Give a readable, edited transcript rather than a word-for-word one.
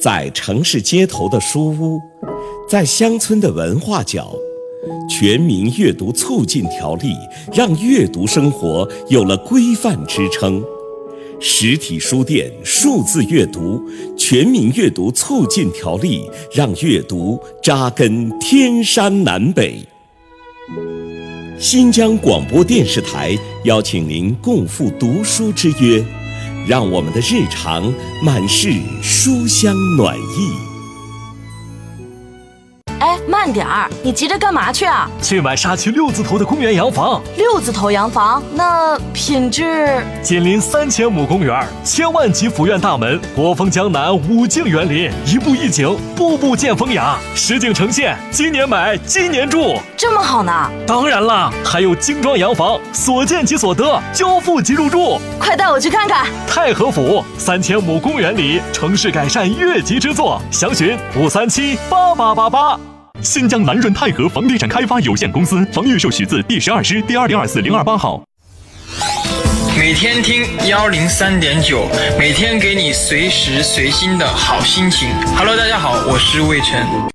在城市街头的书屋，在乡村的文化角，全民阅读促进条例让阅读生活有了规范支撑。实体书店数字阅读全民阅读促进条例让阅读扎根天山南北。新疆广播电视台邀请您共赴读书之约，让我们的日常满是书香暖意。 哎，慢点儿，你急着干嘛去啊？ 去买沙区6字头的公园洋房。 6字头洋房，那品质？ 紧邻3000亩公园，千万级府院大门，国风江南5境园林，一步一景，步步见风雅，实景呈现，今年买，今年住， 这么好呢？ 当然了，还有精装洋房，所见即所得，交付即入住。 快带我去看看。 太和府3000亩公园里，城市改善越级之作，详询5378888。新疆南润泰和房地产开发有限公司房预售许字第12师第2024028号。 每天听103.9，每天给你随时随心的好心情。Hello， 大家好，我是魏晨。